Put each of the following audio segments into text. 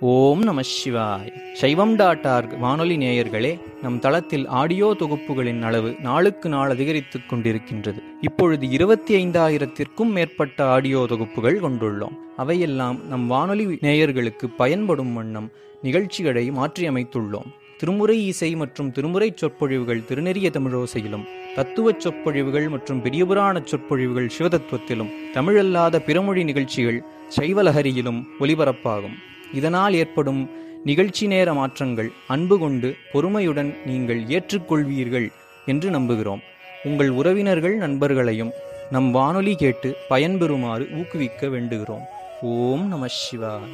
ஓம் நம சிவாய். சைவம்.org வானொலி நேயர்களே, நம் தளத்தில் ஆடியோ தொகுப்புகளின் அளவு நாளுக்கு நாள் அதிகரித்துக் கொண்டிருக்கின்றது. இப்பொழுது 25,000த்திற்கும் மேற்பட்ட ஆடியோ தொகுப்புகள் கொண்டுள்ளோம். அவையெல்லாம் நம் வானொலி நேயர்களுக்கு பயன்படும் வண்ணம் நிகழ்ச்சிகளை மாற்றியமைத்துள்ளோம். திருமுறை இசை மற்றும் திருமுறை சொற்பொழிவுகள் திருநெறிய தமிழோசையிலும், தத்துவச் சொற்பொழிவுகள் மற்றும் பெரியபுராண சொற்பொழிவுகள் சிவதத்துவத்திலும், தமிழல்லாத பிறமொழி நிகழ்ச்சிகள் சைவலஹரியிலும் ஒலிபரப்பாகும். இதனால் ஏற்படும் நிகழ்ச்சி நேர மாற்றங்கள் அன்பு கொண்டு பொறுமையுடன் நீங்கள் ஏற்றுக்கொள்வீர்கள் என்று நம்புகிறோம். உங்கள் உறவினர்கள் நண்பர்களையும் நம் வானொலி கேட்டு பயன்பெறுமாறு ஊக்குவிக்க வேண்டுகிறோம். ஓம் நம சிவாய்.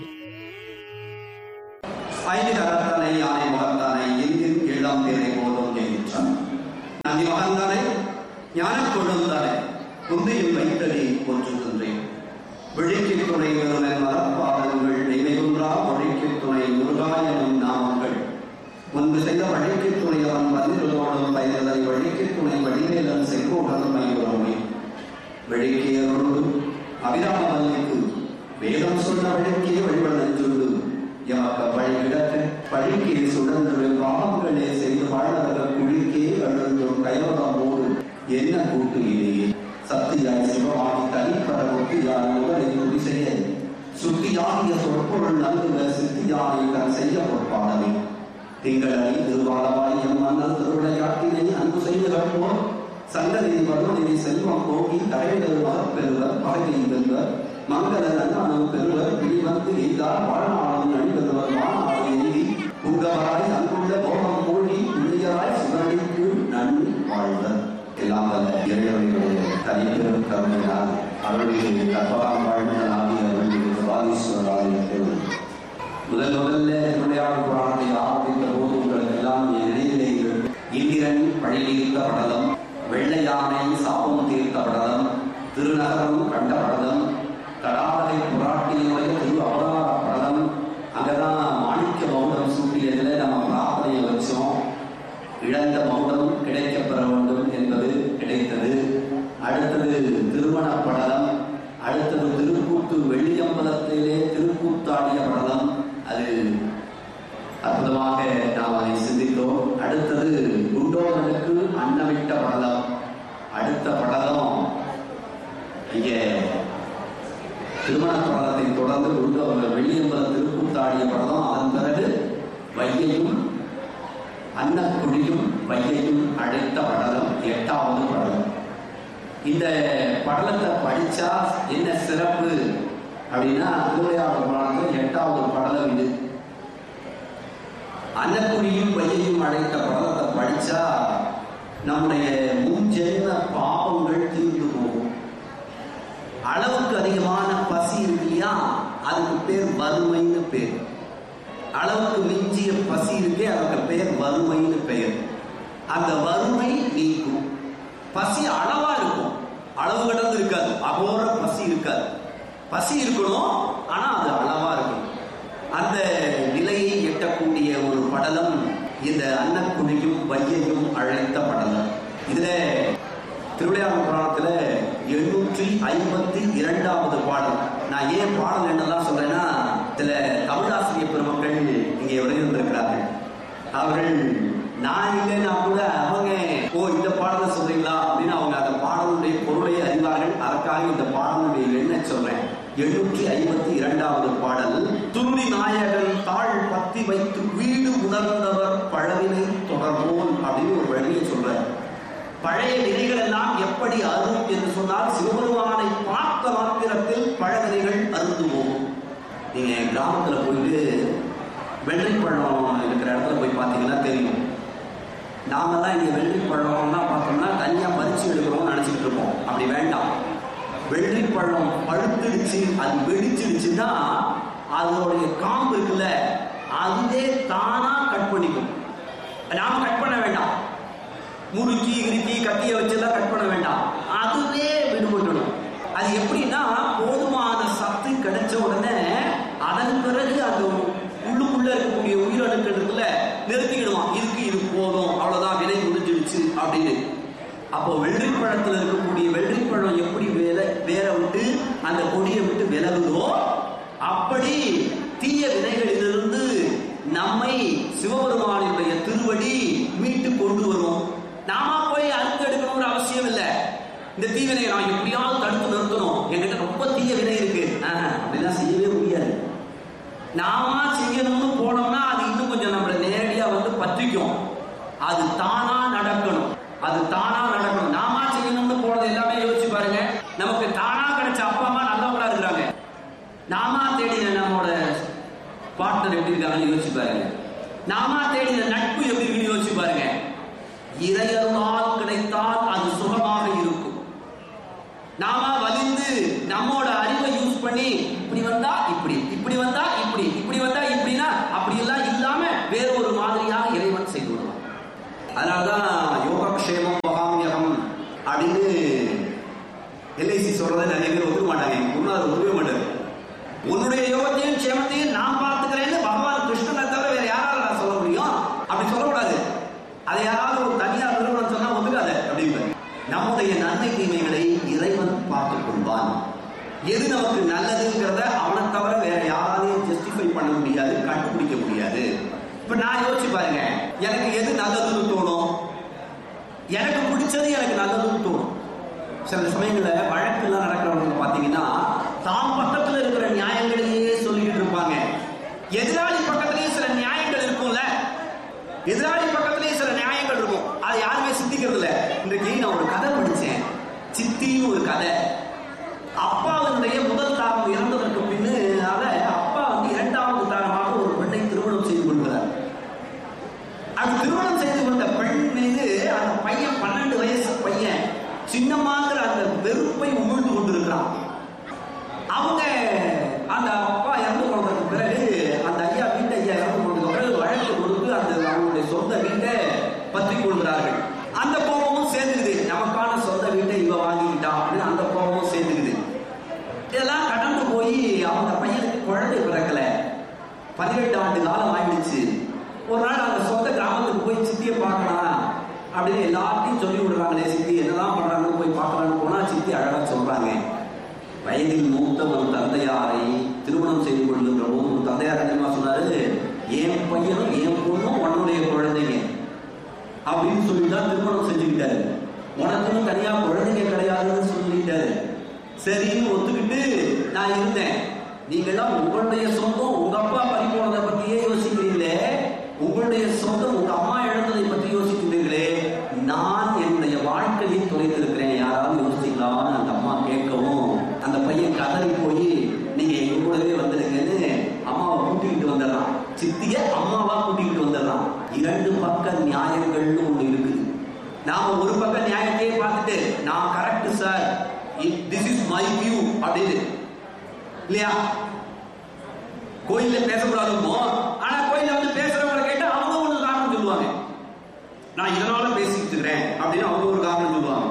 விழிக்கு துணை வருவன் மரப்பாதங்கள் நினைவுன்றா மொழிக்கு துணை முருகாயனும் நாமங்கள் முன்பு செய்த வழிக்கு துணையவன் பதிலோடும் பயனதை வழிக்கு துணை வழிவேலன் செங்கோடன் மையுறமே வெழிக்கியரோடு அபிராமவல்லிக்கு வேதம் சொன்ன வழிக்கே வழிபடச் சொல்லு எமக்க வழி கிடக்க பழிக்கே சுழன்று பாவங்களே செய்து வாழ்ந்தவர் குழிக்கே அழுந்தும் கைவதமோடு என்ன கூட்டு இல்லையே சத்தியாய் சிவமாகி தனிப்பட ஒத்தியாய் முதலை துதி செய்ய சுத்தியாகிய சொற்பொருள் நல்குக சித்தியானை தன் செய்ய பொற்பாடவே திங்களை திருவாளவாய் எம்மன்னல் திருவிளையாட்டினை அன்பு செய்து கற்போர் சங்கதி வலுவனை செல்வம் போக்கி தலைவர் மகப்பெறுவர் பகையை வெல்வர் மங்கள நன்மனம் பெறுவர் விழிவந்து எய்தார் வாழ்நாளும் நடிபெறுவர் மாநாடு எய்தி புங்கவராய் அன்புள்ள போகம் மூழ்கி புண்ணியராய் சுதனிக்கு நன்றி வாழ்வர். எல்லாம் வல்ல இறைவனுடைய தனிப்பெரும் கருணையால் அருளிலே கற்பகாம் வாழ்நாளாகிய அருளிலே சுவாதீஸ்வராகிய முதல்ல திருவிளையாடல் புராணத்தை ஆரம்பித்த போது உங்களுக்கு எல்லாம் என் நினைவிலே இந்திரன் பழி தீர்த்த படலம், வெள்ளை யானை சாபம் தீர்த்த படலம், திருநகரம் கண்ட படலம், கடாவரை புராட்டியினுடைய திரு அவதார படலம், அங்கதான் மாணிக்க மௌனம் சூட்டியதில் நம்ம பிரார்த்தனையை வச்சோம். இழந்த மௌனம் கிடைக்க பெற வேண்டும் என்பது கிடைத்தது. அடுத்தது திருமண படலம், அடுத்தது திருக்கூத்து வெள்ளியம்பலத்திலே திருக்கூத்தாடிய படலம், அது அற்புதமாக நாம் அதை சிந்தித்தோம். அடுத்தது குண்டோதனுக்கு அன்னமிட்ட படலம், அடுத்த படலம் இங்கே திருமண படலத்தை தொடர்ந்து குண்டோதன வெள்ளியம்பல திருக்கூத்தாடிய படலம், அதன் பிறகு வையையும் அன்னக்குடியும் வையையும் அழைத்த படலம் 8வது படலம். இந்த படலத்தை படிச்சா என்ன சிறப்பு அப்படின்னா, திருவிளையாடல் புராணத்தில் 8வது படலம் இது. அன்னக்குடியும் வையையும் அழைத்த படலத்தை படிச்சா நம்முடைய முன்ஜென்ம பாவங்கள் தீர்ந்து போகும். அளவுக்கு அதிகமான பசி இருக்கு இல்லையா, அதுக்கு பேர் வறுமைன்னு பேர். அளவுக்கு மிஞ்சிய பசி இருக்கே, அதுக்கு பெயர் வறுமைன்னு பெயர். அந்த வறுமை நீக்கும். பசி அளவா இருக்கும், அளவு கடந்து இருக்காது, அகோர பசி இருக்காது. பசி இருக்கணும், ஆனா அது அளவா இருக்கும். அந்த நிலையை எட்டக்கூடிய ஒரு படலம் இந்த அன்னக்குடியும் வையையும் அழைத்த படலம். இதுல திருவிளையாடல் புராணத்துல 852வது பாடல். நான் ஏன் பாடல் என்னதான் சொல்றேன்னா, சில தமிழாசிரியர் பெருமக்கள் இங்கே வருகின்றிருக்கிறார்கள். அவர்கள் நான் இல்லைன்னா கூட அவங்க இந்த பாடலை சொல்றீங்களா அப்படின்னு அவங்க அந்த பாடலுடைய பொருளை அறிவார்கள். அதற்காக இந்த பாடலுடைய என்ன சொல்றேன். 852வது பாடல். துருதி நாயகன் தாழ் பத்தி வைத்து வீடு உணர்ந்தவர் பழவினை தொடர்போல் அப்படின்னு ஒரு வழியை சொல்றார். பழைய வினைகள் எல்லாம் எப்படி அரும் என்று சொன்னால், சிவபெருமானை பார்த்த மாத்திரத்தில் பழவினைகள் அருந்து போகும். நீங்க கிராமத்துல போயிட்டு வெள்ளிப்பழம் இருக்கிற இடத்துல போய் பார்த்தீங்கன்னா தெரியும். நாமெல்லாம் இங்கே வெள்ளிப்பழம்னா பார்த்தோம்னா தனியாக பறிச்சு எடுக்கிறோம்னு நினச்சிக்கிட்டு இருப்போம். அப்படி வேண்டாம். வெள்ளிப்பழம் பழுத்துடுச்சு, அது வெடிச்சிடுச்சுன்னா அதோடைய காம்பு இருக்குல்ல, அதுவே தானா கட் பண்ணிக்கும். நாம கட் பண்ண வேண்டாம். முறுக்கி கிருக்கி கத்தியை வச்செல்லாம் கட் பண்ண வேண்டாம், அதுவே விடுபட்டுடும். அது எப்படின்னா, போதுமான சத்து கிடைச்ச உடனே அதன் பிறகு அந்த உள்ளுக்குள்ள இருக்கக்கூடிய உயிரணுக்களுக்குள்ள நிறுத்திக்கிடுவான். இதுக்கு இது போதும், அவ்வளவுதான், விலை முடிஞ்சிடுச்சு அப்படின்னு. அப்போ வெள்ளிப்பழத்தில் இருக்கக்கூடிய வெள்ளிப்பழம் எப்படி வேற விட்டு அந்த கொடியை விட்டு விலகுதோ, அப்படி தீய வினைகளிலிருந்து நாம செய்யணும்னு போனோம்னா அது இன்னும் கொஞ்சம் நம்மள நேரடியா பற்றிக்கும். அது தானா நடக்கணும், அது தானா நடக்கணும். நாம செய்யணும்னு போனது எல்லாமே யோசிச்சு பாருங்க. நமக்கு தானா கிடைச்ச அப்பா அம்மா நல்லவங்களா இருக்கிறாங்க. நாம தேடின நம்மளோட பார்ட்னர் எப்படி இருக்காங்கன்னு யோசிச்சு பாருங்க. நாம தேடின நட்பு எப்படி இருக்குன்னு யோசிச்சு பாருங்க. இறையருளால் கிடைத்தால் அது சுகமாக இருக்கும். நாம வலிந்து நம்மோட அறிவை யூஸ் பண்ணி இப்படி வந்தா இப்படி, இப்படி வந்தா இப்படி, இப்படி வந்தா இப்படின்னா அப்படி எல்லாம் இல்லாம வேற ஒரு மாதிரியாக இறைவன் செய்து விடுவான். அதனாலதான் யோகக்ஷேமம் மகாமியகம் அப்படின்னு எல்ஐசி சொல்றதை நிறைய பேர் ஒத்துக்க மாட்டாங்க. குருநாதர் ஒத்துக்கவே மாட்டாரு. உன்னுடைய யோகத்தையும் க்ஷேமத்தையும் நான் பார்த்துக்கிறேன்னு பகவான் கிருஷ்ணனை தவிர வேற யாரால நான் சொல்ல முடியும்? அப்படி சொல்லக்கூடாது. அதை யாராவது ஒரு தனியார் நிறுவனம் சொன்னா ஒத்துக்காத அப்படின்னு. நம்முடைய நன்மை தீமைகளை இறைவன் பார்த்துக் கொள்வான். எது நமக்கு நல்லதுங்கிறத அவனை தவிர வேற யாராலையும் ஜஸ்டிஃபை பண்ண முடியாது, கண்டுபிடிக்க முடியாது. இப்ப நான் யோசிச்சு பாருங்க, எனக்கு எது நல்லதுன்னு தோணும்? எனக்கு பிடிச்சது எனக்கு நல்லதுன்னு தோணும். சில சமயங்கள்ல வழக்குலாம் நடக்கிறவங்க பாத்தீங்கன்னா தான் பக்கத்துல இருக்கிற நியாயங்களையே சொல்லிட்டு இருப்பாங்க. எதிராளி பக்கத்திலேயே சில நியாயங்கள் இருக்கும்ல, எதிராளி பக்கத்திலேயே சில நியாயங்கள் இருக்கும். அதை யாருமே சிந்திக்கிறது இல்ல. இன்றைக்கு நான் ஒரு கதை படிச்சேன், சித்தின்னு ஒரு கதை. அப்பாவுடைய முதல் தாரம் இறந்ததற்கு பின்னால அப்பா இரண்டாவது தாரமாக ஒரு பெண்ணை திருமணம் செய்து கொள்கிறார். அது திருமணம் செய்து கொண்ட பெண் மீது அந்த பையன் 12 வயசு பையன் சின்னமாங்கிற அந்த வெறுப்பை உமிழ்ந்து கொண்டிருக்கிறான். அவங்க அந்த அப்பா இறந்து போனதுக்கு பிறகு அந்த ஐயா இறந்து போனதுக்கு பிறகு வழக்கு கொடுத்து அந்த அவங்களுடைய சொந்த வீட்டை பற்றி கொள்கிறார்கள். அந்த கோபமும் சேர்ந்துக்குது, நமக்கான சொந்த வீட்டை இவ வாங்கிக்கிட்டான் அப்படின்னு அந்த கோபமும் சேர்ந்துக்குது. இதெல்லாம் கடந்து போய் அவங்க பையனுக்கு குழந்தை பிறக்கல, 18 ஆண்டு காலம் ஆயிடுச்சு. ஒரு நாள் அந்த சொந்த கிராமத்துக்கு போய் சித்தியை பார்க்கலாம் அப்படின்னு எல்லாத்தையும் சொல்லி விடுறாங்களே. சித்தி என்னதான் பண்றாங்கன்னு போய் பார்க்கலான்னு போனா சித்தி அழகா சொல்றாங்க, வயதில் மூத்த ஒரு தந்தையாரை திருமணம் செய்து கொள்கின்ற போது ஒரு தந்தையார் என்ன சொன்னாரு, என் பையனும் என் பொண்ணும் உன்னுடைய குழந்தைங்க அப்படின்னு சொல்லிதான் திருமணம் செஞ்சுக்கிட்டாரு. உனக்குன்னு தனியா குழந்தைங்க கிடையாதுன்னு சொல்லிட்டாரு. சரின்னு ஒத்துக்கிட்டு நான் இருந்தேன். நீங்க எல்லாம் உங்களுடைய சொந்தம் உங்க அப்பா பறி போனதை பத்தியே யோசிக்கிறீங்களே, உங்களுடைய சொந்தம் உங்க அம்மா இழந்ததை பற்றி யோசிக்கிறீர்களே, நான் என்னுடைய வாழ்க்கையை தொலைத்திருக்கிறேன், யாராவது யோசிக்கலாம்னு அந்த அம்மா கேட்கவும் அந்த பையன் கதறி போய் நீங்க எங்க கூடவே வந்துடுங்கன்னு அம்மாவை கூட்டிக்கிட்டு வந்துடலாம், சித்திய அம்மாவா கூட்டிக்கிட்டு வந்துடலாம். 2 பக்க நியாயங்கள்னு ஒண்ணு இருக்குது. நாம ஒரு பக்க நியாயத்தையே பார்த்துட்டு நான் correct sir, this is my view அப்படின்னு இல்லையா, கோயில்ல பேசக்கூடாதுமோ. ஆனா கோயில்ல பேசுறவங்களை கேட்டு அவங்க ஒரு காரணம் சொல்லுவாங்க, நான் இதனால பேசிட்டு இருக்கிறேன் அப்படின்னு அவங்க ஒரு காரணம் சொல்லுவாங்க.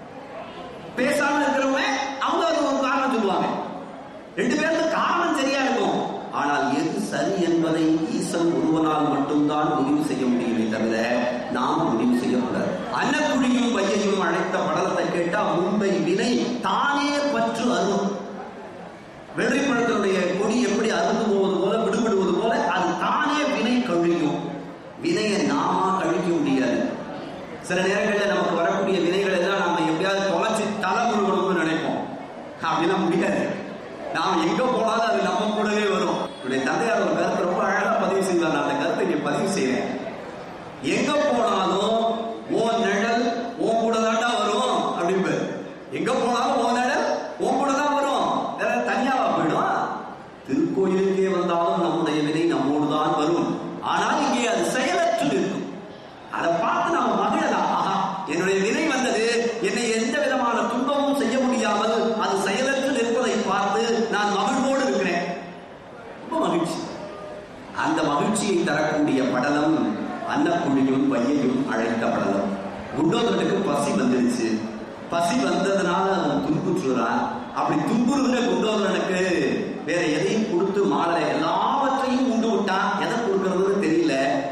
பேசாம இருக்கிறவங்க அவங்க ஒரு காரணம் சொல்லுவாங்க. 2 பேருக்கு காரணம் சரியா இருக்கும். ஆனால் எது சரி என்பதை ஈசன் ஒருவனால் மட்டும்தான் முடிவு செய்ய முடியுமே தவிர நாம் முடிவு செய்யக்கூடாது. அன்னக்குழியும் பையையும் அழைத்த படலத்தை கேட்டா முன்பை வினை தானே பற்று அரும். வெள்ளிப்பழத்தினுடைய கொடி எப்படி அறுந்து போவது போல விடுபடுவது போல அது தானே வினை கழிக்கும். வினையை நாம கழிக்க முடியாது. சில நேரங்களில் நமக்கு வரக்கூடிய வினைகள் எல்லாம் நாம எப்படியாவது தொலைச்சி தலை முழுவதும்னு நினைப்போம். அப்படிலாம் முடியாது. நாம் எங்க போனாலும் அது நம்ம கூடவே வரும். என்னுடைய தந்தையார் ஒரு கருத்தை ரொம்ப அழகா பதிவு செய்வார். நான் அந்த கருத்தை இங்க பதிவு செய்வேன். எங்க போனாலும் ஓ நிழல் ஓ கூட தாண்டா வரும் அப்படின்னு. எங்க போனாலும் ஓ நிழல் ஓ கூட தான் வரும், வேற தனியாவா போயிடும். திருக்கோயிலுக்கே வந்தாலும் நம்முடைய வினை நம்மோடு தான் வரும். ஆனால் இங்கே அது செயலற்று இருக்கும். அதை பார்த்து நாம மகிழலாம். ஆஹா, என்னுடைய வினை வந்தது, என்னை எந்த விதமான துன்பமும் செய்ய முடியாமல் அது செயலற்று நிற்பதை பார்த்து நான் மகிழ்வோடு இருக்கிறேன். ரொம்ப மகிழ்ச்சி. அந்த மகிழ்ச்சியை தரக்கூடிய படலம் அன்னக்குழியும் பையையும் அழைத்த படலம். குண்டோதரனுக்கு பசி வந்துருச்சு. பசி வந்ததுனால அவன் துன்புற்றுறான். அப்படி துன்புறுகிற குண்டோதரனுக்கு வேற எதையும் கொடுத்து மாலை எல்லாவற்றையும் உண்டு விட்டான். எதை கொடுக்கறதுன்னு தெரியல.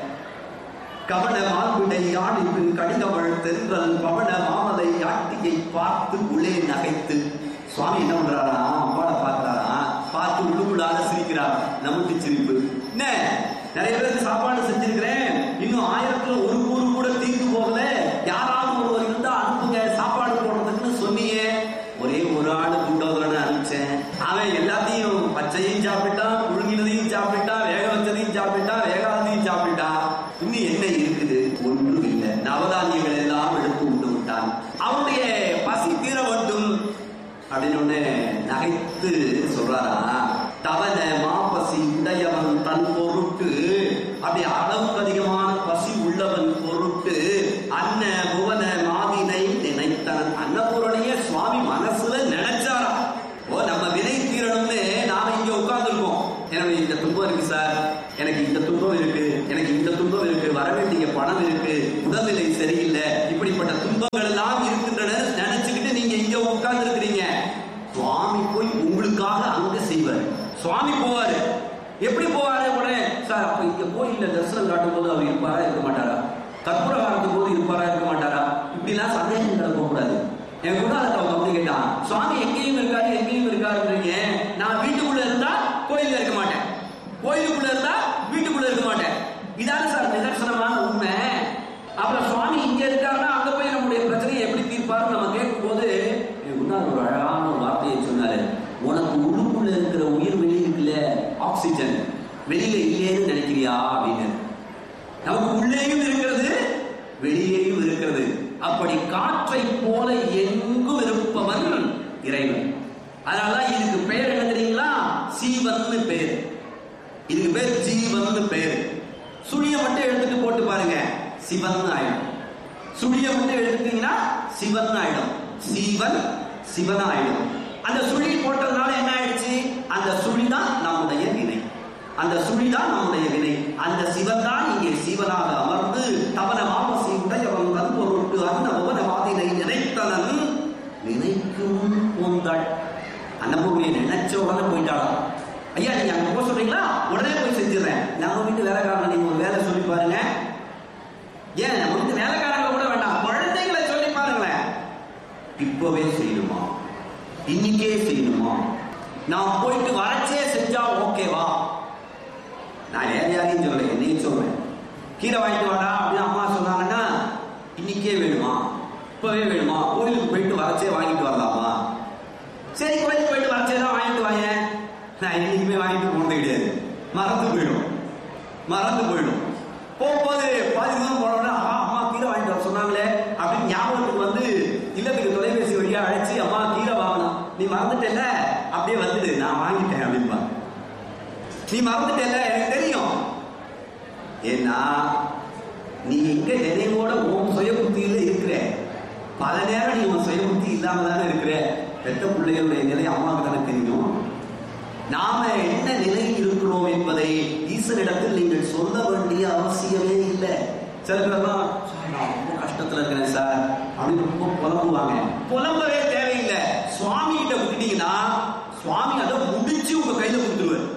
கவன மால்விடை யாழிப்பின் கடிதவள் தென்றல் பவன மாமலை ஆட்டியை பார்த்து உள்ளே நகைத்து. சுவாமி என்ன பண்றாரா, அம்மாவை பார்க்கிறாரா, பார்த்து உள்ளுக்குள்ளால சிரிக்கிறார். நமக்கு சிரிப்பு என்ன. நிறைய பேருக்கு சாப்பாடு செஞ்சிருக்கிறேன், இன்னும் 1000ல் 1 கூறு கூட தீர்ந்து போகல, யாராவது ஒருவர் இருந்தா அனுப்புங்க சாப்பாடு போடுறதுக்குன்னு சொன்னீங்க. ஒரே ஒரு ஆளு குண்டோதரனை அனுப்பிச்சேன். அவன் எல்லாத்தையும் பச்சையும் சாப்பிட்டான், புழுங்கினதையும் சாப்பிட்டான், சாப்பிட்டா, வேகாதையும் சாப்பிட்டா, இன்னும் என்ன இருக்குது? ஒன்றும் இல்லை. நவதானியங்கள் எல்லாம் எடுத்து உண்டு விட்டான். அவனுடைய பசி தீர வேண்டும் அப்படின்னு நகைத்து சொல்றாரா, தவன மாபசி உடையவன் தன் பொருட்டு, அப்படி அளவுக்கு அதிகமான பசி உள்ளவன் பொருட்டு அன்ன புவன மாதினை நினைத்தன். அன்னபூரணைய சுவாமி மனசுல நினைச்சாரா, ஓ நம்ம வினை தீரணும்னு நாம இங்க உட்கார்ந்து இருக்கோம். எனவே இந்த துன்பம் இருக்கு சார், எனக்கு இந்த துன்பம் இருக்கு, எனக்கு இந்த துன்பம் இருக்கு, வர வேண்டிய பணம் இருக்கு, உடல்நிலை சரியில்லை, இப்படிப்பட்ட துன்பங்கள் எல்லாம் இருக்கின்றன நினைச்சுக்கிட்டு நீங்க இங்க உட்கார்ந்து இருக்கிறீங்க. சுவாமி போய் உங்களுக்காக அங்க செய்வார். சுவாமி போவாரு. எப்படி போவாரு? உடனே சார் அப்ப இங்க கோயில்ல தரிசனம் காட்டும் போது அவர் இருப்பாரா இருக்க மாட்டாரா, கற்பூரம் காட்டும் போது இருப்பாரா இருக்க மாட்டாரா, இப்படி எல்லாம் சந்தேகங்களை போக கூடாது. என் கூட அவங்க வந்து கேட்டான், சுவாமி எங்கேயும் இருக்காரு எங்கேயும் இருக்காருன்றீங்க, நான் வீட்டுக்குள்ள இருந்தா கோயில்ல இருக்க மாட்டேன், கோயிலுக்குள்ள இருந்தா வீட்டுக்குள்ள இருக்க மாட்டேன், இதான சார் நிதர்சனமான உண்மை. அப்புறம் சுவாமி இங்க இருக்காருன்னா அங்க போய் நம்முடைய பிரச்சனையை எப்படி தீர்ப்பாரு நம்ம கேட்கும் போது ஒரு அழகான ஒரு வார்த்தையை சொன்னாரு, உனக்கு உள்ளுக்குள்ள இருக்கிற உயிர் வெளியே இருக்குல்ல, ஆக்சிஜன் வெளியில இல்லையேன்னு நினைக்கிறியா அப்படின்னு. நமக்கு உள்ளேயும் இருக்கிறது வெளியேயும் இருக்கிறது. அப்படி காற்றை போல எங்கும் இருப்பவன் இறைவன். அதனாலதான் இதுக்கு பெயர் என்ன தெரியுங்களா? சீவன் பெயர். இதுக்கு பேர் ஜீவன் பெயர். சுழிய மட்டும் எடுத்துட்டு போட்டு பாருங்க, சிவன் ஆயிடும். சுழிய மட்டும் எடுத்துட்டீங்கன்னா சிவன் ஆயிடும். சீவன் சிவன் ஆயிடும். அந்த சுழி போட்டதுனால என்ன ஆயிடுச்சு? அந்த சுழிதான் நம்முடைய வினை. அந்த சுழிதான் நம்முடைய வினை. அந்த சிவன் தான் இங்கே சிவனாக அமர்ந்து தவன மாபசி உடையவன் தன் பொருட்டு அன்ன புவனவாதினை நினைத்தனன் நினைக்கும் போந்தாள். அன்னபூமியை நினைச்ச உடனே போயிட்டாளாம். ஐயா நீங்க அங்க போக சொல்றீங்களா? உடனே போய் செஞ்சிடறேன். நம்ம வீட்டு வேலைக்காரன் நீங்க ஒரு வேலை சொல்லி பாருங்க. ஏன் நம்ம வீட்டு வேலைக்காரங்க கூட வேண்டாம், குழந்தைங்களை சொல்லி பாருங்களேன். இப்பவே செய்யணுமா? இன்னைக்கே செய்யணுமா? நான் போயிட்டு வரச்சே செஞ்சா ஓகேவா? நான் யாரையும் சொல்றேன், என்னையும் சொல்றேன். கீரை வாங்கிட்டு வாடா அப்படின்னு அம்மா சொன்னாங்கன்னா இன்னைக்கே வேணுமா? இப்பவே வேணுமா? கோயிலுக்கு போயிட்டு வரச்சே வாங்கிட்டு வரலாமா? சரி கோயிலுக்கு போயிட்டு வரச்சே தான் வாங்கிட்டு வாங்க. நான் என்னைக்குமே வாங்கிட்டு போனது கிடையாது. மறந்து போயிடும். போகும்போது பாதி தூரம் போனோம்னா அம்மா கீரை வாங்கிட்டு வர சொன்னாங்களே அப்படின்னு ஞாபகத்துக்கு வந்து இல்லத்துக்கு தொலைபேசி வழியா அழைச்சி அம்மா கீரை வாங்கணும், நீ மறந்துட்டல, அப்படியே வந்துட்டு நான் வாங்கிட்டேன் அப்படின்பா. நீ மறந்துட்டல எனக்கு தெரியும். ஏன்னா நீ எங்க நினைவோட உன் சுய புத்தியில இருக்கிற, பல நேரம் நீ உன் சுய புத்தி இல்லாம தானே இருக்கிற. பெற்ற பிள்ளைகளுடைய நிலை அம்மாவுக்கு தானே தெரியும். நாம என்ன நிலையில் இருக்கிறோம் என்பதை ஈசனிடத்தில் நீங்கள் சொல்ல வேண்டிய அவசியமே இல்லை. சில பேர்லாம் நான் ரொம்ப கஷ்டத்துல இருக்கிறேன் சார் அப்படின்னு ரொம்ப புலம்புவாங்க. புலம்பவே தேவையில்லை. சுவாமி கிட்ட விட்டுட்டீங்கன்னா சுவாமி அதை முடிச்சு உங்க கையில கொடுத்துருவார்.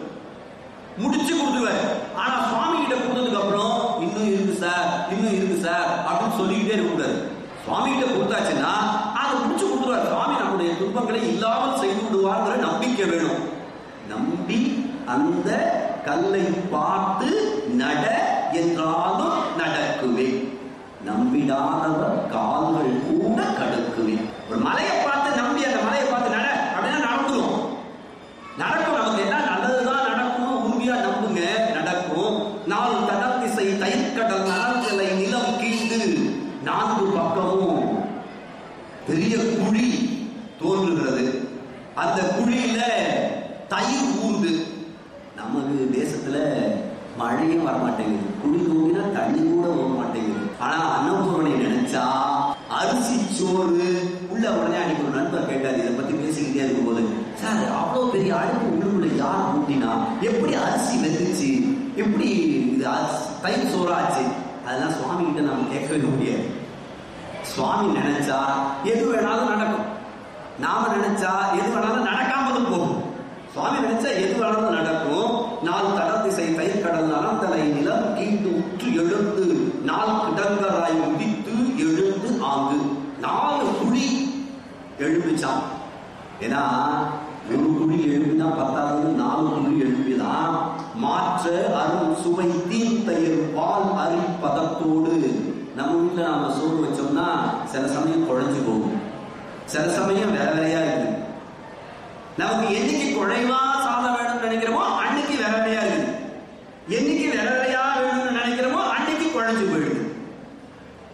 ஆனா சுவாமி கிட்ட கொடுத்ததுக்கு அப்புறம் இன்னும் இருக்கு சார் அப்படின்னு சொல்லிக்கிட்டே இருக்கக்கூடாது. சுவாமி கிட்ட கொடுத்தாச்சுன்னா அதை முடிச்சு கொடுத்துருவார். சுவாமி நம்முடைய துன்பங்களை இல்லாமல் செய்து விடுவார்ங்கிற நம்பிக்கை வேணும். நம்பி அந்த கல்லை பார்த்து நட என்றாலும் நடக்குவே, நம்பிடாதவர் கால்கள் கூட கடுக்குவே. ஒரு மலையை பார்த்து நம்பி அந்த மலையை பார்த்து நட அப்படின்னா நடக்கும். நமக்கு என்ன நல்லதுதான் நடக்கும், உறுதியா நம்புங்க, நடக்கும். நாலு கடல் திசை தயிர்கடல் நலன்களை நிலம் கீழ்ந்து நான்கு பக்கமும் பெரிய குழி தோன்றுகிறது. அந்த குழியில தயிர் ஊர்ந்து. நமக்கு தேசத்துல மழையும் வரமாட்டேங்குது, குழி தோங்கினா தண்ணி கூட போக மாட்டேங்குது. ஆனா அன்னபூரணை நினைச்சா அரிசி சோறு உள்ள. உடனே அன்னைக்கு ஒரு நண்பர் கேட்டார், இதை பத்தி பேசிக்கிட்டே இருக்கும் போது, சார் அவ்வளவு பெரிய அடுப்பு உள்ளுக்குள்ள யார் ஊட்டினா, எப்படி அரிசி வெந்துச்சு, எப்படி இது தயிர் சோறாச்சு? அதெல்லாம் சுவாமி கிட்ட நாம கேட்கவே முடியாது. சுவாமி நினைச்சா எது வேணாலும் நடக்கும். நாம நினைச்சா எது வேணாலும் நடக்காமலும் போகும். சுவாமி நினைச்சா எது வேணாலும் நடக்கும். நாலு கடல் திசை தயிர் கடல் நலந்தலை நிலம் கீண்டு உற்று எழுந்து நாலு கிடங்கராய் உதித்து எழுந்து ஆங்கு. 4 குழி எழுப்பிச்சான். ஏன்னா ஒரு குழி எழுப்பினா 10வது, 4 குழி எழுப்பிதான் மாற்ற அருள் சுவை தீன் தயிர் பால் அரி பதத்தோடு. நம்ம வீட்டுல நாம சோறு வச்சோம்னா சில சமயம் குழைஞ்சு போகும், சில சமயம் வேற வேறையா இருக்கு. நமக்கு என்னைக்கு குழைவா சாதம் வேணும்னு நினைக்கிறோமோ அன்னைக்கு வேற வேறையா இருக்கு. என்னைக்கு வேற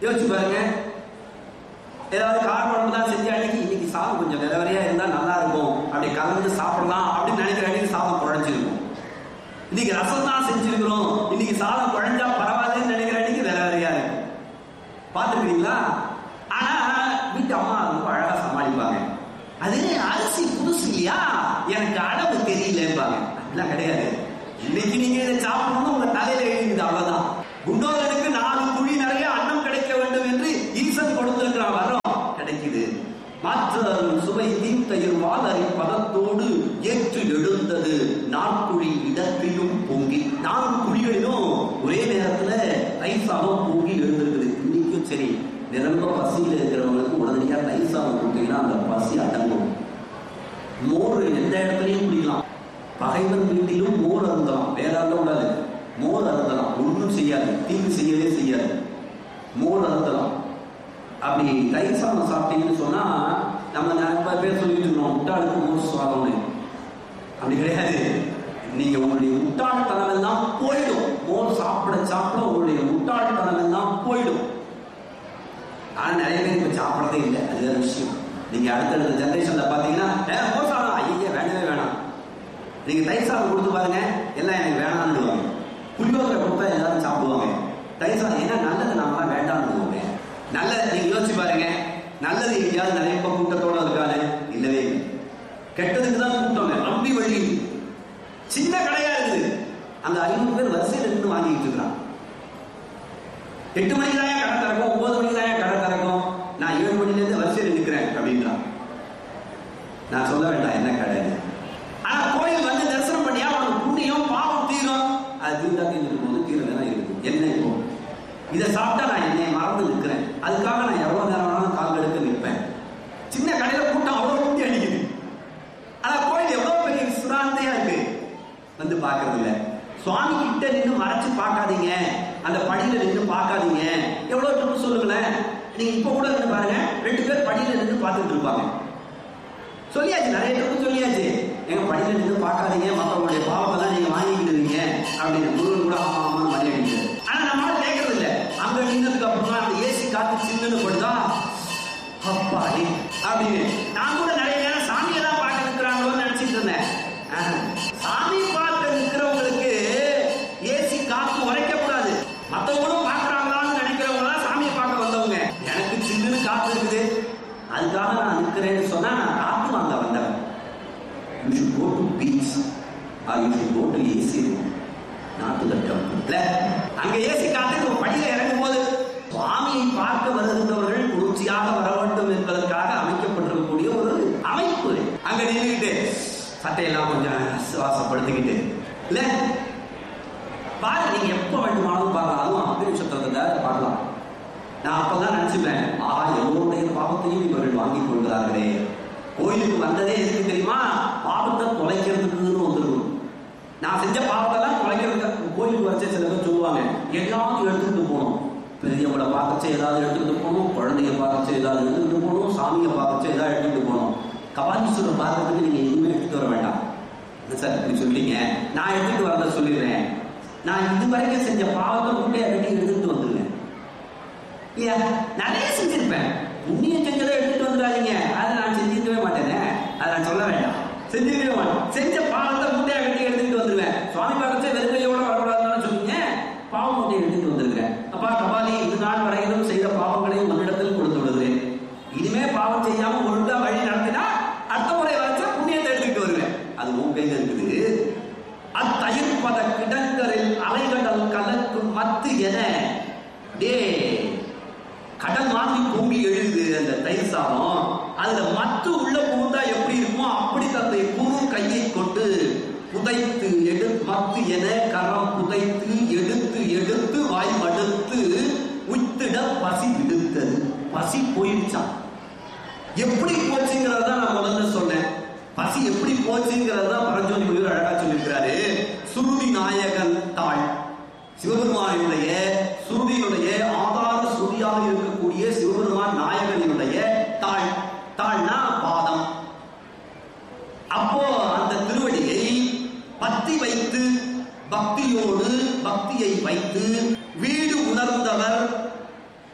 யோசிச்சு பாருங்க. ஏதாவது கார் குழம்பு தான் செஞ்ச அன்னைக்கு இன்னைக்கு சாதம் கொஞ்சம் விதவரையா இருந்தா நல்லா இருக்கும், அப்படி கலந்து சாப்பிடலாம் அப்படின்னு நினைக்கிற அன்னைக்கு சாதம் குழஞ்சிருக்கும். இன்னைக்கு ரசம் தான் செஞ்சிருக்கிறோம், இன்னைக்கு சாதம் குழஞ்சா பரவாயில்லன்னு நினைக்கிற அன்னைக்கு விதவரையா இருக்கும். பார்த்துருக்கீங்களா? ஆனா வீட்டு அம்மா ரொம்ப அழகா சமாளிப்பாங்க. அது அரிசி புதுசு இல்லையா, எனக்கு அளவு தெரியலப்பாங்க. அப்படிலாம் கிடையாது. இன்னைக்கு நீங்க இதை சாப்பிடணும்னு உங்க தலையில எழுதுது, அவ்வளவுதான். குண்டோதனுக்கு 4 குழி நிறைய அன்னம் கிடைக்க வேண்டும் என்று ஈசன் கொடுத்திருக்கிற வரம் கிடைக்குது. மாற்றம் சுவை தீர்த்தயிர் வாதரை பதத்தோடு ஏற்று எழுந்தது 4 குழி இடத்திலும் பொங்கி. 4 குழிகளிலும் ஒரே நேரத்துல தயிர் சாதம் பொங்கி எழுந்திருக்குது. இன்னைக்கும் சரி, நிரம்ப பசியில் இருக்கிறவங்களுக்கு உடனடியாக தயிர் சாதம் கொடுத்தீங்கன்னா அந்த பசி அடங்கும். மோர் எந்த இடத்துலையும் குடிக்கலாம். பகைவன் வீட்டிலும் மோர் அருந்தலாம், வேற உள்ளது மோர் அருந்தலாம், ஒன்றும் செய்யாது, தீங்கு செய்யவே செய்யாது. மோர் அருந்தலாம். அப்படி தயிர் சாதம் சாப்பிட்டீங்கன்னு சொன்னா நம்ம நிறைய பேர் சொல்லிட்டு இருக்கோம் முட்டாளுக்கு மோர் சாதம்னு. அப்படி கிடையாது. நீங்க உங்களுடைய முட்டாள்தனம் எல்லாம் போயிடும். மோர் சாப்பிட சாப்பிட உங்களுடைய முட்டாள்தனம் எல்லாம் போயிடும். ஆனா நிறைய பேர் இப்ப சாப்பிடறதே இல்லை, அதுதான் விஷயம். நீங்க அடுத்தடுத்த ஜெனரேஷன்ல பாத்தீங்கன்னா மோர் சாதம் ஐயா வேண்டவே வேணாம். நீங்க தயிர் சாதம் கொடுத்து பாருங்க, எல்லாம் எனக்கு வேணாம்னு. புளியோதரை கொடுத்தா எல்லாரும் சாப்பிடுவாங்க. தயிர் சாதம் ஏன்னா நல்லது நாமெல்லாம் வேண்டாம்னு. நல்லது நீங்க யோசிச்சு பாருங்க, நல்லது எங்கேயாவது நிறைய கூட்டத்தோட இருக்காது? இல்லவே இல்லை. கெட்டதுக்கு தான் கூட்டம் நம்பி வழி. சின்ன கடையா இருக்குது, அந்த 500 பேர் வரிசையில் இருந்து வாங்கிட்டு இருக்கிறான். 8 மணிக்கு தான் கடை திறக்கும், 9 மணிக்கு தான் கடை திறக்கும், நான் 7 மணில இருந்து வரிசையில் நிற்கிறேன் அப்படின்றான். நான் சொல்ல வேண்டாம் என்ன கடை. ஆனா கோயில் வந்து தரிசனம் பண்ணியா அவனுக்கு புண்ணியம் பாவம் தீரும். அது தீர்ந்தா தீர்ந்துட்டு போது தீரதான் இருக்கும். என்ன இப்போ இதை சாப்பிட்டா நான் என்னை மறந்து நிற்கிறேன், அதுக்காக நான் எவ்வளவு நேரம் வேணாலும் கால் எடுக்க நிற்பேன். சின்ன கடையில கூட்டம் அவ்வளவு கூட்டி அடிக்குது. ஆனா கோயில் எவ்வளவு பெரிய விசிராந்தையா இருக்கு, வந்து பாக்குறது இல்ல. சுவாமி கிட்ட நின்று மறைச்சு பார்க்காதீங்க, அந்த படியில நின்று பார்க்காதீங்க. எவ்வளவு ட்ரிப்பு சொல்லுங்களேன். நீங்க இப்ப கூட நின்று பாருங்க, 2 பேர் படியில நின்று பார்த்துட்டு இருப்பாங்க. சொல்லியாச்சு, நிறைய ட்ரிப்பு சொல்லியாச்சு. எங்க படியில நின்று பார்க்காதீங்க, மற்றவங்களுடைய பாவத்தை தான் நீங்க வாங்கிக்கிடுவீங்க அப்படின்னு முருகன் கூட ஆமா ஆமான்னு மரியாதை. ஆனா நம்மளால கேட்கறது இல்லை. அங்க நின்றதுக்கு அப்புறமா அந்த ஏசி காத்து சில்லுன்னு போடுதா அப்பாடி அப்படின்னு. நான் கூட நிறைய நேரம் சாமியை தான் பார்க்க நிற்கிறாங்களோன்னு நினைச்சிட்டு இருந்தேன். சாமி பார்க்க நிற்கிறவங்களுக்கு ஏசி காத்து உரைக்க கூடாது. மற்றவங்களும் பார்க்கறாங்களான்னு நினைக்கிறவங்க தான் சாமியை பார்க்க வந்தவங்க. எனக்கு சில்லுன்னு காத்து இருக்குது, அதுக்காக நான் நிற்கிறேன்னு சொன்னா நான் காத்து வாங்க வந்தேன். You should go to beach or you should go to AC room, not to the temple. அங்க ஏசி காத்து படியில இறங்கும் போது சுவாமியை பார்க்க வருகின்றவர்கள் குளிர்ச்சியாக வர வேண்டும் என்பதற்காக அமைக்கப்பட்டிருக்கக்கூடிய ஒரு அமைப்பு. அங்க நின்றுகிட்டு சட்டையெல்லாம் கொஞ்சம் சுவாசப்படுத்திக்கிட்டு இல்ல பாரு, நீங்க எப்ப வேண்டுமானாலும் பார்க்கலாம். அதுவும் அப்படி சத்தத்தை பார்க்கலாம். நான் அப்பதான் நினைச்சுப்பேன், ஆஹா எல்லோருடைய பாவத்தையும் இவர்கள் வாங்கிக் கொள்கிறார்களே. கோயிலுக்கு வந்ததே எதுக்கு தெரியுமா? பாவத்தை தொலைக்கிறதுக்குன்னு வந்துருக்கும். நான் செஞ்ச பாவத்தெல்லாம் தொலைக்கிறதுக்கு கோயிலுக்கு வச்ச சில பேர் சொல்லுவாங்க, எல்லாத்தையும் எடுத்துக்கிட்டு போகணும். பெரியவங்களை பார்க்கச்சு ஏதாவது எடுத்துக்கிட்டு போகணும், குழந்தைய பார்க்கச்சு ஏதாவது எடுத்துக்கிட்டு போகணும், சாமியை பார்க்கச்சு ஏதாவது எடுத்துக்கிட்டு போகணும். கபாலீஸ்வரர் பார்க்கறதுக்கு நீங்க எதுவுமே எடுத்துட்டு வர வேண்டாம். சார் இப்படி சொல்லிங்க, நான் எடுத்துட்டு வரத சொல்லிடுறேன். நான் இது வரைக்கும் செஞ்ச பாவத்தை முட்டையை கட்டி எடுத்துட்டு வந்துருவேன். நிறைய செஞ்சிருப்பேன். புண்ணியம் செஞ்சதை எடுத்துட்டு வந்துடாதீங்க, அதை நான் செஞ்சிருக்கவே மாட்டேனே, அதை நான் சொல்ல வேண்டாம். செஞ்சிருக்கவே மாட்டேன். செஞ்ச பாவத்தை முட்டையை கட்டி எடுத்துட்டு வந்துருவேன். சுவாமி பார்க்கச்சே வெறுமையோட வரக்கூடாதுன்னு சொன்னீங்க, பாவ முட்டையை எடுத்துட்டு வந்துருக்கிறேன். அப்பா கபாலி, இது நாள் வரையிலும் செய்த பாவங்களையும் உன்னிடத்தில் கொடுத்து விடுகிறேன். இனிமே பாவம் செய்யாம ஒழுங்கா வழி நடத்தினா அடுத்த முறை வரைச்சா புண்ணியத்தை எடுத்துட்டு வருவேன். அது உன் கையில இருக்குது. அத்தயிர்பத கிடங்கரில் அலைகடல் கலக்கும் மத்து என கடல் மாதிரி பொங்கி எழுது அந்த தயிர் சாதம். அதுல மத்து உள்ள புகுந்தா எப்படி இருக்குமோ அப்படி தந்தை குரு கையை கொண்டு புதைத்து மத்து என கரம் புதைத்து எடுத்து எடுத்து வாய் மடுத்து உய்த்திட பசி விடுத்தது. பசி போயிடுச்சான். எப்படி போச்சுங்கிறத நான் முதல்ல சொன்னேன். பசி எப்படி போச்சுங்கிறத பரஞ்சோதி முனிவர் அழகா சொல்லியிருக்கிறாரு. சுருதி நாயகன் தாள், சிவபெருமானுடைய சுருதியினுடைய ஆதார சுருதியாக இருக்கக்கூடிய சிவபெருமான் நாயகனுடைய தாள். தாள்னா பாதம். அப்போ அந்த திருவடியை பக்தி வைத்து, பக்தியோடு பக்தியை வைத்து வீடு உணர்ந்தவர்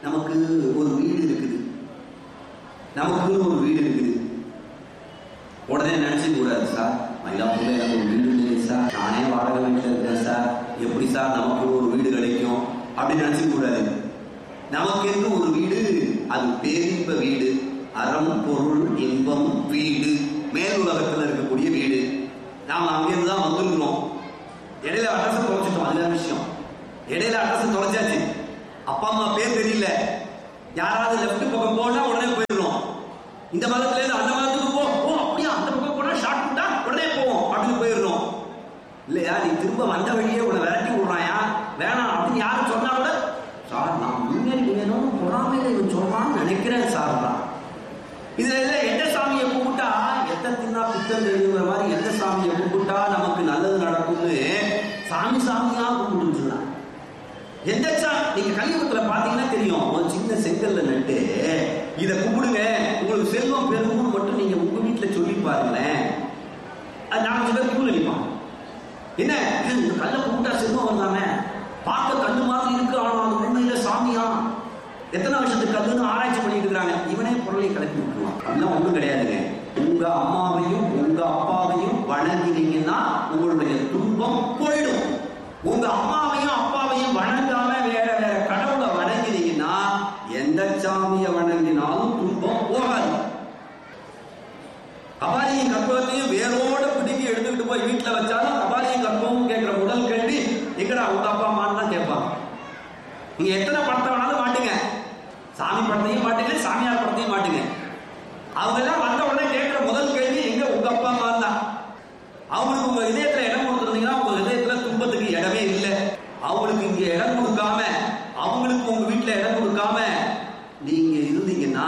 நமக்கு ஒரு வீடு இருக்குது, நமக்குன்னு ஒரு வீடு இருக்குது. உடனே நினைச்சு கூடாது, சார் மயிலாப்பூர்ல எனக்கு ஒரு வீடு இல்லை சார், நானே வாடகை வீட்டில் இருக்கேன் சார், எப்படி சார் நமக்கு ஒரு வீடு கிடைக்கும் அப்படின்னு நினைச்சு கூடாது. நமக்கு என்று ஒரு வீடு, அது பேரின்ப வீடு, அறம் பொருள் இன்பம் வீடு, மேல் உலகத்தில் இருக்கக்கூடிய வீடு. நாம அங்கிருந்து தான் வந்துருக்கிறோம். இடையில அட்ரஸ் தொலைச்சிட்டோம், அதுதான் விஷயம். இடையில அட்ரஸ் தொலைச்சாச்சு, அப்பா அம்மா பேர் தெரியல, யாராவது லெப்ட் பக்கம் போனா உடனே போயிடணும். இந்த மதத்துல இருந்து அந்த மதத்துக்கு போ, அப்படியா அந்த பக்கம் போனா ஷார்ட் கட்டா உடனே போவோம் அப்படின்னு போயிடணும். இல்லையா, நீ திரும்ப வந்த வழியே உன்னை விரட்டி விடுறாயா வேணாம் அப்படின்னு யாரும் சொன்னா கூட, சார் நான் முன்னேறி வேணும் பொறாமையில இவன் சொல்றான்னு நினைக்கிறேன் சார் தான். இதுல எந்த சாமியை கும்பிட்டா எத்த தின்னா புத்தம் தெரியுங்கிற மாதிரி எந்த சாமியை கும்பிட்டா நமக்கு நல்லது நடக்கும்னு சாமி சாமியா கும்பிட்டுன்னு சொன்னாங்க. எந்த சாமி நீங்க கலியுகத்துல பாத்தீங்கன்னா தெரியும், ஒரு சின்ன செங்கல்ல நட்டு இதை கும்பிடுங்க உங்களுக்கு செல்வம் பெருகும்னு மட்டும் நீங்க உங்க வீட்டுல சொல்லி பாருங்களேன். அது நாலு பேர் கியூ நினைப்பான். என்ன இந்த கல்லை கும்பிட்டா செல்வம் வந்தானே, பார்க்க கல்லு மாதிரி இருக்கு, ஆனா அது உண்மையில சாமியா, எத்தனை வருஷத்துக்கு கல்லுன்னு ஆராய்ச்சி பண்ணிட்டு இருக்காங்க. இவனே பொருளை கலப்பி விட்டுருவான். அதெல்லாம் ஒண்ணும் கிடையாதுங்க. உங்க அம்மாவையும் உங்க அப்பாவையும் வணங்கினீங்கன்னா உங்களுடைய துன்பம் போயிடும். உங்க அம்மாவையும் அப்பாவையும் வணங்காம வேற வேற கடவுளை வணங்கினீங்கன்னா எந்த சாமியை வணங்கினாலும் துன்பம் போகாது. கபாலியும் கற்பகத்தையும் வேரோட பிடிக்கி எடுத்துக்கிட்டு போய் வீட்டுல வச்சாலும் கபாலியும் கற்பகமும் கேட்கிற முதல் கேள்வி எங்கடா உங்க அப்பா அம்மான்னு தான் கேட்பாங்க. நீங்க எத்தனை படத்தை வேணாலும் மாட்டுங்க, சாமி படத்தையும் மாட்டுங்க, சாமியார் படத்தையும் மாட்டுங்க, அவங்க எல்லாம் வந்த உடனே கேட்கிற முதல் கேள்வி எங்க உங்க அப்பா அம்மா தான். அவங்களுக்கு உங்க இதயத்துல இடம் கொடுத்துருந்தீங்கன்னா உங்க இதயத்துல துன்பத்துக்கு இடமே இல்லை. அவங்களுக்கு இங்க இடம் கொடுக்காம, அவங்களுக்கு உங்க வீட்டுல இடம் கொடுக்காம நீங்க இருந்தீங்கன்னா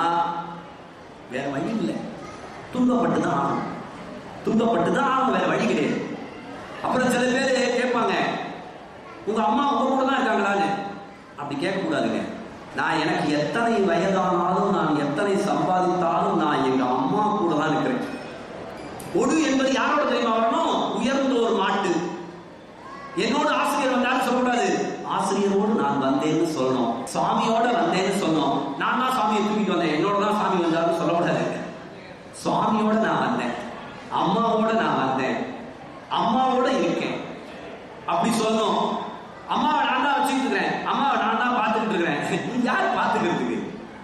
வேற வழி இல்லை, துன்பப்பட்டுதான் ஆகணும், துன்பப்பட்டுதான் ஆகணும், வேற வழி கிடையாது. அப்புறம் சில பேர் கேட்பாங்க, உங்க அம்மா உங்க கூட தான் இருக்காங்களான்னு. அப்படி கேட்க கூடாதுங்க. நான் எனக்கு எத்தனை வயதானாலும், நான் எத்தனை சம்பாதித்தாலும் நான் எங்க அம்மா கூட தான் இருக்கிறேன். ஒடு என்பது யாரோட தெரியுமா வரணும்? உயர்ந்த ஒரு மாட்டு. என்னோட ஆசிரியர் வந்தாலும் சொல்லக்கூடாது, ஆசிரியரோடு நான் வந்தேன்னு சொல்லணும், சுவாமியோட வந்தேன்னு சொல்லணும். நான் தான் சாமியை தூக்கிட்டு வந்தேன், என்னோட தான் சாமி வந்தாலும் சொல்லக்கூடாது. சுவாமியோட நான் வந்தேன், அம்மாவோட நான் வந்தேன், அம்மாவோட இருக்கேன் அப்படி சொல்லணும். அம்மாவை நான் தான் வச்சுக்கிட்டு இருக்கிறேன், அம்மாவை நான் தான் பார்த்துக்கிட்டு இருக்கிறேன். நீ யார் பார்த்துக்கிறதுக்கு?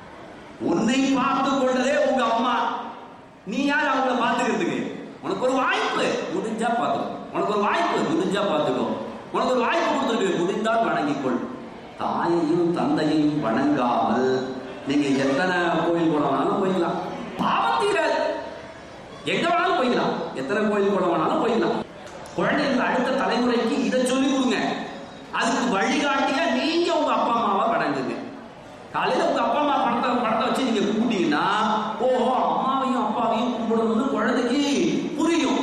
உன்னை பார்த்து கொண்டதே உங்க அம்மா, நீ யார் அவங்கள பார்த்துக்கிறதுக்கு? உனக்கு ஒரு வாய்ப்பு முடிஞ்சா பார்த்துக்கோ, உனக்கு ஒரு வாய்ப்பு முடிஞ்சா பார்த்துக்கோ, உனக்கு ஒரு வாய்ப்பு கொடுத்துருக்கு, முடிந்தால் வணங்கிக்கொள். தாயையும் தந்தையையும் வணங்காமல் நீங்க எத்தனை கோயில் போனாலும் போயிடலாம், பாவம் தீராது. எங்க வேணாலும் போயிடலாம், எத்தனை கோயில் கூட வேணாலும் போயிடலாம். குழந்தைகள் அடுத்த தலைமுறைக்கு இதை சொல்லி கொடுங்க. அதுக்கு வழிகாட்டியா நீங்க உங்க அப்பா அம்மாவை வணங்குங்க. காலையில உங்க அப்பா அம்மா படத்தை வச்சு நீங்க கும்பிட்டீங்கன்னா, ஓஹோ அம்மாவையும் அப்பாவையும் கும்பிடுறது குழந்தைக்கு புரியும்.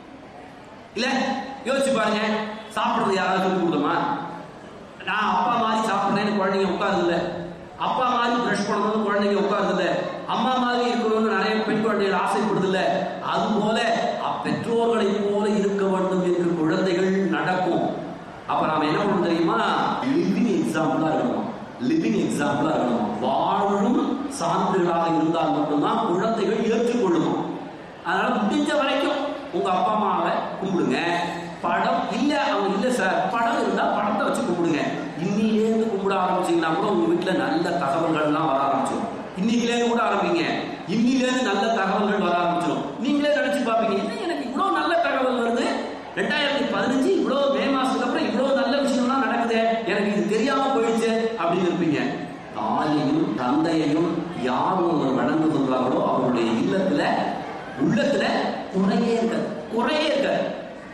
இல்ல யோசிச்சு பாருங்க, சாப்பிடுறது யாராவது சொல்லி கொடுத்தோமா? நான் அப்பா மாதிரி சாப்பிடுறேன்னு குழந்தைங்க உட்காருது இல்ல, அப்பா மாதிரி பிரஷ் பண்ணணும்னு குழந்தைங்க உட்காருது இல்ல, அம்மா மாதிரி இருக்கணும்னு நிறைய பெண் குழந்தைகள் ஆசைப்படுது இல்ல. அது போல பெற்றோர்களை போல இருக்க வேண்டும் என்று குழந்தைகள் நடக்கும். அப்ப நாம என்ன பண்ணணும் தெரியுமா? லிவிங் எக்ஸாம்பிளா இருக்கணும், லிவிங் எக்ஸாம்பிளா இருக்கணும். வாழும் சான்றுகளாக இருந்தால் மட்டும்தான் குழந்தைகள் ஏற்றுக்கொள்ளணும். அதனால முடிஞ்ச வரைக்கும் உங்க அப்பா அம்மாவை கும்பிடுங்க. படம் இல்ல, அவங்க இல்ல சார், படம் இருந்தா படத்தை வச்சு கும்பிடுங்க. இன்னிலேருந்து கும்பிட ஆரம்பிச்சீங்கன்னா கூட உங்க வீட்டுல நல்ல தகவல்கள் எல்லாம் வர ஆரம்பிச்சிடும். இன்னைக்குலேருந்து கூட ஆரம்பிங்க, இன்னிலேருந்து நல்ல தகவல்கள் வர ஆரம்பிச்சிடும். நீங்களே நினைச்சு பார்ப்பீங்க, எனக்கு இவ்வளவு நல்ல தகவல் வருது, 2015 இவ்வளவு மே மாசத்துக்கு அப்புறம் இவ்வளவு நல்ல விஷயம்லாம் நடக்குது, எனக்கு இது தெரியாம போயிடுச்சு அப்படின்னு இருப்பீங்க. தாயையும் தந்தையையும் யாரும் ஒருவர் வணங்குகின்றார்களோ அவருடைய இல்லத்துல உள்ளத்துல குறையே இருக்காது, குறையே இருக்காது.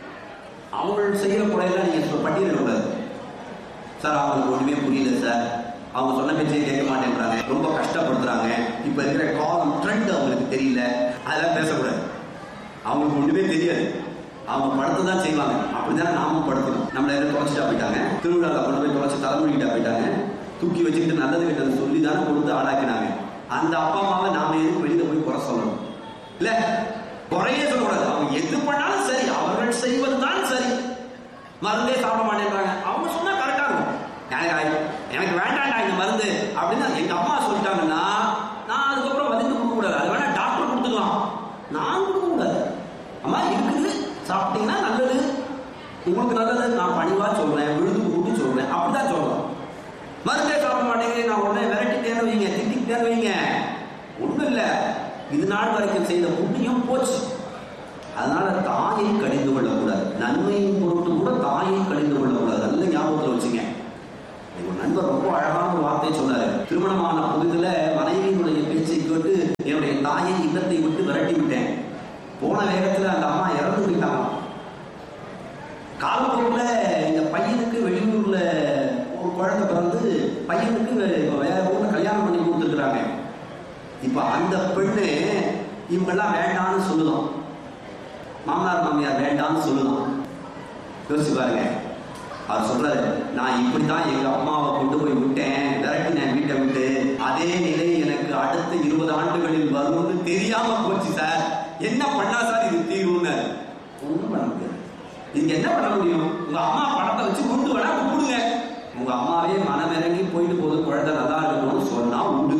அவங்க செய்யற குறையெல்லாம் நீங்க பட்டியலிடக்கூடாது. சார் அவங்களுக்கு ஒண்ணுமே புரியல சார், அவங்க சொன்ன பேச்சே கேட்க மாட்டேன்றாங்க, ரொம்ப கஷ்டப்படுத்துறாங்க, இப்ப இருக்கிற காலம் ட்ரெண்ட் அவங்களுக்கு தெரியல, அதெல்லாம் பேசக்கூடாது. அவங்களுக்கு ஒண்ணுமே தெரியாது, அவங்க படத்தை தான் செய்வாங்க. அப்படித்தானே நாமும் படுத்தணும். நம்மள எல்லாம் தொலைச்சிட்டா போயிட்டாங்க, திருவிழாவில் கொண்டு போய் தொலைச்சி தலைமுடிக்கிட்டா போயிட்டாங்க, தூக்கி வச்சுக்கிட்டு நல்லது கிட்டது சொல்லி தானே கொடுத்து ஆளாக்கினாங்க. அந்த அப்பா அம்மாவை நாம எதுக்கு வெளியில போய் குறை சொல்லணும்? இல்ல குறையே சொல்லக்கூடாது. அவங்க எது பண்ணாலும் சரி, அவர்கள் செய்வதுதான் சரி. மருந்தே சாப்பிட மாட்டேன்றாங்க, அவங்க சொன்னா கரெக்டா இருக்கும். எனக்கு வேண்டாண்டா இந்த மருந்து அப்படின்னா எங்க மருந்தே சாப்பிட மாட்டேங்கிறேன், நான் உடனே விரட்டிட்டேன்னு வைங்க, திட்டிக்கிட்டேன்னு வைங்க, ஒண்ணும் இல்ல, இது நாள் வரைக்கும் செய்த புண்ணியம் போச்சு. அதனால தாயை கடிந்து கொள்ளக்கூடாது, நன்மையின் பொருட்டு கூட தாயை கடிந்து கொள்ளக்கூடாது. நல்ல ஞாபகத்தில் வச்சுங்க. ஒரு நண்பர் ரொம்ப அழகான ஒரு வார்த்தையை சொன்னாரு. திருமணமான புதிதுல மனைவியினுடைய பேச்சை கேட்டு என்னுடைய தாயை இல்லத்தை விட்டு விரட்டி விட்டேன். போன வேகத்துல அந்த அம்மா இறந்து போயிட்டாங்க. காலப்போக்குல இந்த பையனுக்கு வெளியூர்ல ஒரு குழந்தை பிறந்து பையனுக்கு வேற ஊர்ல கல்யாணம் பண்ணி கொடுத்துருக்குறாங்க. இப்ப அந்த பெண்ணு இவங்கெல்லாம் வேண்டான்னு சொல்லுதான், மாமனார் மாமியார் வேண்டான்னு சொல்லுதான். யோசிச்சு பாருங்க. அவர் சொல்றாரு, நான் இப்படித்தான் எங்க அம்மாவை கொண்டு போய் விட்டேன், விரட்டினேன் வீட்டை விட்டு, அதே நிலை எனக்கு அடுத்த 20 ஆண்டுகளில் வரும்னு தெரியாம போச்சு சார். என்ன பண்ணா சார் இது தீரும்னு? ஒண்ணும் பண்ண முடியாது. இதுக்கு என்ன பண்ண முடியும்? உங்க அம்மா படத்தை வச்சு கொண்டு வேணா கூடுங்க. உங்க அம்மாவே மனம் இறங்கி போயிட்டு போது குழந்தை நல்லா இருக்கணும்னு சொன்னா உண்டு.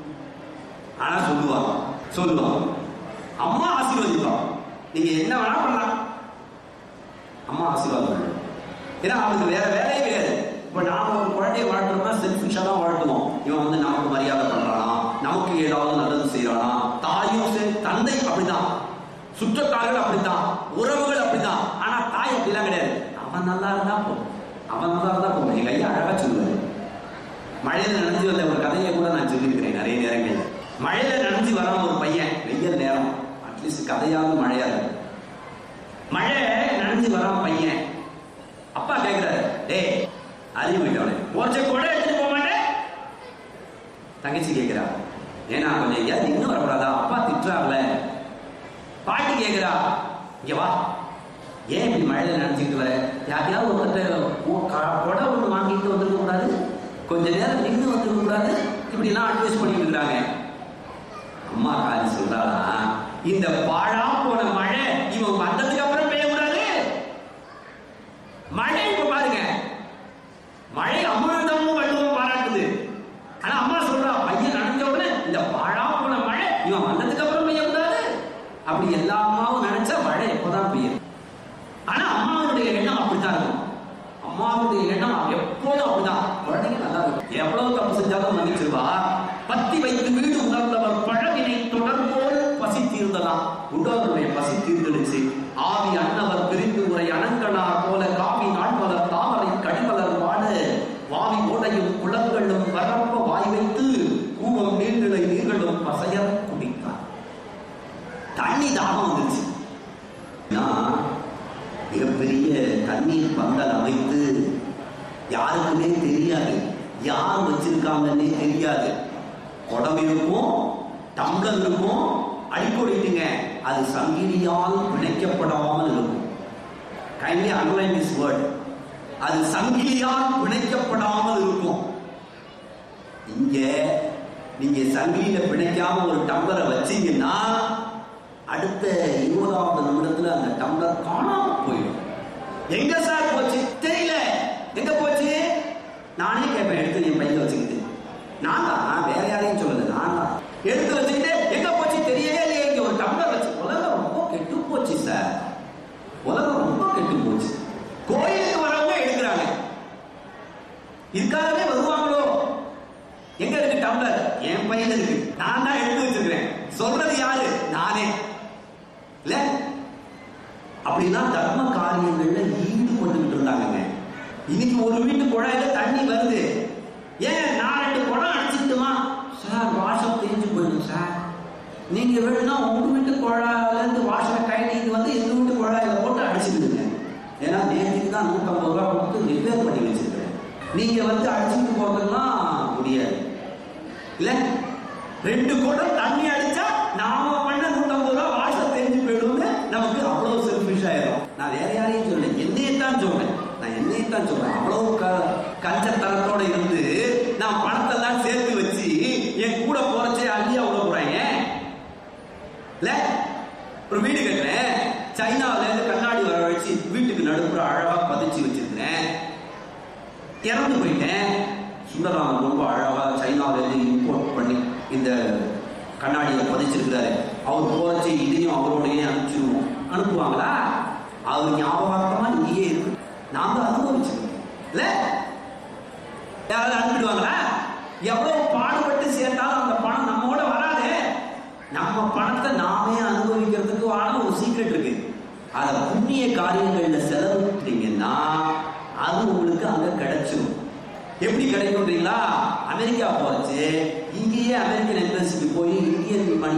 ஆனா சொல்லுவாங்க அம்மா ஆசீர்வதிப்பாங்க. நீங்க என்ன வேணா பண்ணலாம், அம்மா ஆசீர்வாதம் பண்ணணும். ஏன்னா அவனுக்கு வேற வேலையே கிடையாது. இப்ப நாம ஒரு குழந்தைய வாழ்த்துறோம்னா செல்ஃபிஷா தான் வாழ்த்துவோம். இவன் வந்து நமக்கு மரியாதை பண்றானா, நமக்கு ஏதாவது நல்லது செய்யறானா. தாயும் சரி, தந்தை அப்படிதான், சுற்றத்தார்கள் அப்படித்தான், உறவுகள் அப்படித்தான். ஆனா தாய் அப்படிலாம் கிடையாது. அவன் நல்லா இருந்தா போதும், அவன் நல்லா இருந்தா போதும். எங்க ஐயா அழகா சொல்லுவாரு. மழையில நனைஞ்சு வந்த ஒரு கதையை கூட நான் சொல்லியிருக்கிறேன் நிறைய நேரங்கள்ல. மழையில நனைஞ்சு வராம ஒரு பையன், வெயில் நேரம், அட்லீஸ்ட் கதையாவது மழையா இருக்கு. மழை நனைஞ்சு வராம பையன் அப்பா கேட்கிறாரு, டேய் அறிவு விட்டவனே, போர்ச்ச கூட எடுத்துட்டு போக மாட்டேன். தங்கச்சி கேட்கிறா, ஏன்னா கொஞ்சம் எங்கேயாவது இன்னும் வரக்கூடாதா, அப்பா திட்டுறாங்களே. பாட்டி கேட்கிறா, இங்க வா, ஏன் இப்படி மழையில நினைச்சிட்டு வர, யாரையாவது ஒருத்தட்ட கொடை ஒன்று வாங்கிட்டு வந்துருக்க கூடாது, கொஞ்ச நேரம் நின்று வந்துருக்க கூடாது, இப்படி எல்லாம் அட்வைஸ் பண்ணிட்டு இருக்கிறாங்க. அம்மா காலி சொல்றாளா, இந்த பாழா போன மழை இவன் வந்ததுக்கு அப்புறம் பெய்யக்கூடாது. மழை இப்ப பாருங்க, மழை அமிர்தமும் வள்ளுவம் பாராட்டுது. ஆனா அம்மா சொல்றா, பையன் நனைஞ்ச உடனே இந்த பாழா போன மழை இவன் வந்ததுக்கு அப்புறம் பெய்யக்கூடாது. அப்படி எல்லா அம்மாவும் நினைச்சா மழை எப்போதான் பெய்யும். ஆனா அம்மாவுடைய எண்ணம் அப்படித்தான் இருக்கும். அம்மாவுடைய எண்ணம் எப்போதும் அப்படிதான். குழந்தைங்க நல்லா இருக்கும், எவ்வளவு தப்பு செஞ்சாலும் மன்னிச்சிருவா. பத்தி வைத்து வீடு உணர்ந்தவர் பழவினை தொடர்போல் பசி தீர்ந்தலாம். உடலுடைய பசி தீர்ந்துடுச்சு. ஆவி அன்னவர் பிரிந்து உரை அனங்களார் போல காவி நாள்மலர் தாமரை கடிமலர் வாட வாவி ஓடையும் குளங்களும் வரப்ப வாய் வைத்து கூவம் நீர்நிலை நீர்களும் பசையர் குடித்தார். தண்ணி தாகம் வந்துச்சு. மிகப்பெரிய தண்ணீர் பந்தல் அமைத்து, யாருக்குமே தெரியாது, யார் வச்சிருக்காங்கன்னே தெரியாது. குடம் இருக்கும், டம்ளர் இருக்கும், அடிக்கொடிட்டுங்க, அது சங்கிலியால் பிணைக்கப்படாமல் இருக்கும். Kindly underline this word. அது சங்கிலியால் பிணைக்கப்படாமல் இருக்கும். இங்க நீங்க சங்கிலியில பிணைக்காம ஒரு டம்ளரை வச்சீங்கன்னா அடுத்த 20வது நிமிடத்துல அந்த டம்ளர் காணாம போயிடும். எங்க சார் போச்சு தெரியல, எங்க போச்சு? நானே கேட்பேன், எடுத்து என் பையில வச்சுக்கிட்டு. நான் வேற யாரையும் சொல்லல, நான் தான் எடுத்து வச்சுக்கிட்டு எங்க போச்சு தெரியவே இல்லையே. இங்க ஒரு டம்ளர் வச்சு, உலகம் ரொம்ப கெட்டு போச்சு சார், உலகம் ரொம்ப கெட்டு போச்சு. கோயிலுக்கு வரவங்க எடுக்கிறாங்க, இதுக்காகவே வருவாங்களோ? எங்க இருக்கு டம்ளர்? என் பையன் இருக்கு, நான் தான் எடுத்து வச்சிருக்கிறேன். சொல்றது யாரு? நானே. இல்ல அப்படின்னா தர்ம காரியங்கள்ல ஈடுபட்டுக்கிட்டு இருந்தாங்க. இன்னைக்கு ஒரு வீட்டு குழாயில தண்ணி வருது, ஏன் நான் 2 குடம் அடிச்சுட்டுமா சார்? வாஷம் தெரிஞ்சு போயிடும் சார். நீங்க வேணும்னா உங்க வீட்டு குழாயில இருந்து வாஷரை கைட்டு வந்து எங்க வீட்டு குழாயில போட்டு அடிச்சுக்கிடுங்க. ஏன்னா நேற்றுக்கு தான் 150 ரூபாய் கொடுத்து ரிப்பேர் பண்ணி வச்சிருக்கேன். நீங்க வந்து அடிச்சுட்டு போறதுலாம் முடியாது. இல்ல 2 குடம் தண்ணி அடிச்சா நாம பண்ண 150 ரூபாய் வாஷர் தெரிஞ்சு போயிடும்னு நமக்கு அவ்வளவு செல்ஃபிஷ் ஆயிடும். நான் வேற யாரையும் சொல்றேன், என்னையத்தான் சொல்றேன். நான் என்னையத்தான் சொல்றேன். அவ்வளவு கஞ்சத்தனத்தோட இருந்து நான் பணத்தெல்லாம் சேர்த்து வச்சு என் கூட போறச்சே அள்ளியா உள்ள போறாங்க. இல்ல ஒரு வீடு கட்டுறேன், சைனாவில இருந்து கண்ணாடி வர வச்சு வீட்டுக்கு நடுப்புற அழகா பதிச்சு வச்சிருக்கிறேன். இறந்து போயிட்டேன். சுந்தரராமன் ரொம்ப அழகா சைனாவில இருந்து இம்போர்ட் பண்ணி இந்த கண்ணாடியை பதிச்சிருக்கிறாரு. அவர் போறச்சு இதையும் அவரோடையே அனுப்பிச்சிருவோம். அனுப்புவாங்களா? அவர் ஞாபகார்த்தமா இங்கேயே இருக்கு, நாம அனுபவிச்சிருக்கோம். இல்ல யாராவது அனுப்பிடுவாங்களா? எவ்வளவு பாடுபட்டு சேர்ந்தாலும் அந்த பணம் நம்மோட வராது. நம்ம பணத்தை நாமே அனுபவிக்கிறதுக்கு ஒரு சீக்ரெட் இருக்கு. அத புண்ணிய காரியங்கள்ல செலவிட்டீங்கன்னா அது உங்களுக்கு அங்க கிடைச்சிடும். எப்படி கிடைக்கும்ன்றீங்களா? அமெரிக்கா போச்சு, இங்கேயே அமெரிக்கன் எம்பசிக்கு போய் இந்தியன் மணி